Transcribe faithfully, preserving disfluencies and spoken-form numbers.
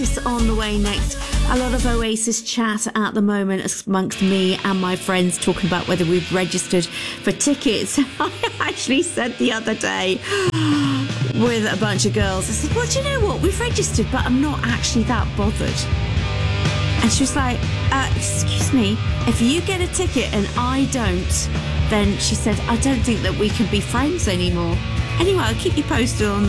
On the way next. A lot of Oasis chat at the moment amongst me and my friends talking about whether we've registered for tickets. I actually said the other day with a bunch of girls, I said, well, do you know what? We've registered, but I'm not actually that bothered. And she was like, uh, excuse me, if you get a ticket and I don't, then she said, I don't think that we can be friends anymore. Anyway, I'll keep you posted on that.